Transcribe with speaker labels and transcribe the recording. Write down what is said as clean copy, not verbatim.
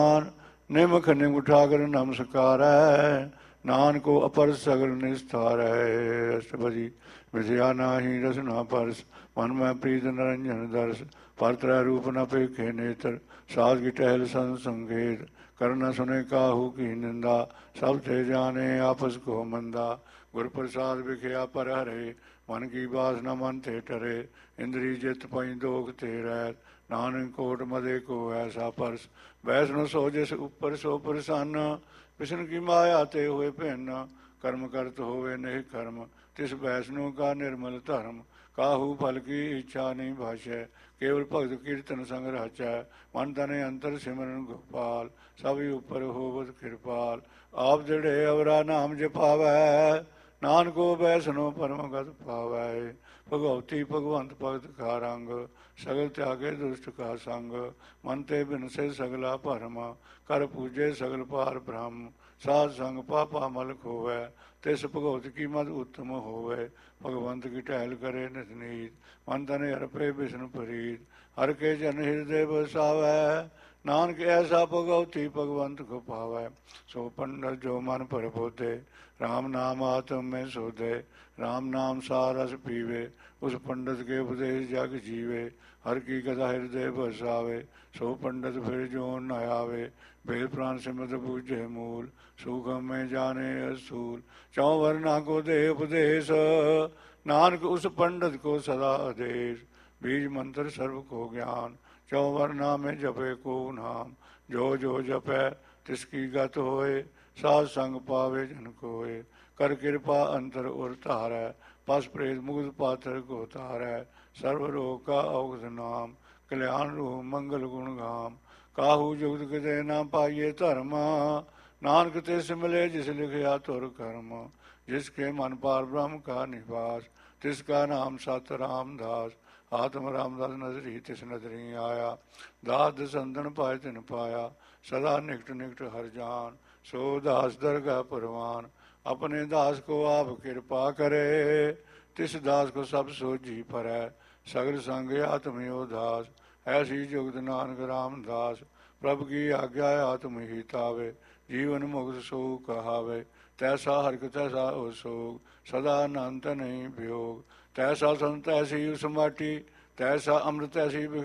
Speaker 1: निमख निमुठागर नमस्कारੈ नानको अपर सगल निस्तारै। अष्टपदी विषया नाहि रसना परस मन में प्रीत निरंजन दर्श पर त्रै रूप न पेखे नेत्र साध की टहल संसंगेत करना सुने काहू की निंदा सब थे जाने आपस को मंदा। गुर प्रसाद विखया पर हरे मन की बासना मन थे टरे इंद्री जित पई दोख ते रैत नानक कोट मदे को ऐसा परस वैष्णो सो जिस ऊपर सो प्रसन्न विष्णु की माया ते हुए भिन्न कर्म करत होवे नहीं कर्म तिस वैष्णु का निर्मल धर्म काहू फल की इच्छा नहीं भाषै केवल भगत कीर्तन संग रचै मन तने अंतर सिमरन गोपाल सभी ऊपर होवत कृपाल आप जड़े अवरा नाम जपावै नानको वैष्णो परम गत पावै। भगवती भगवंत भगत का रंग सगल त्यागे दुष्ट का संग मन ते बिन से सगला भरम कर पूजे सगल पार ब्रह्म साध संग पापा मल खोवै तिस भगवत की मद उत्तम होवै। भगवंत की टहल करे नित नीत मन तने अर्पे विष्णु प्रीत हर के जन हृदय बसावै नानक ऐसा भगवती भगवंत को पावै। सो पंडित जो मन पर बोधे राम नाम आत्म में सोधे राम नाम सारस पीवे उस पंडित के उपदेश जग जीवे हर की कथा हृदय बसावे। सो पंडित फिर जो न आवे वेद प्राण सिमत बूझे मूल सुखम में जाने असूल चौवर ना को दे उपदेश नानक उस पंडित को सदा आदेश। बीज मंत्र सर्व को ज्ञान चौवर नामे जपे को नाम जो जो जपै तिसकी गत होए साध संग पावे जन कोय। कर कृपा अंतर उर तारै पस प्रेत मुग्ध पात्र को तारै सर्व रोग का औषध नाम कल्याण रूप मंगल गुण गाम। काहू जुगत किते ना पाइये धर्म नानक तिस मिले जिस लिखया तुर कर्म जिसके मन पार ब्रह्म का निवास तिसका नाम सत रामदास। आत्म रामदास नजरी तिस नजरी आया दास दसंदन पाए तिन पाया सदा निकट निकट हर जान सो दास दरगाह परवान। अपने दास को आप कृपा करे तिस दास को सब सो जी परै सगल संग आत्मयो दास ऐसी जुगत नानक रामदास। प्रभु की आज्ञा आत्म ही तावे जीवन मुक्त सो कहावे तैसा हरक तैसा ओ सोग सदा अनंत नहीं वियोग तैसा संत ऐसी उस माटी तैसा अमृत ऐसी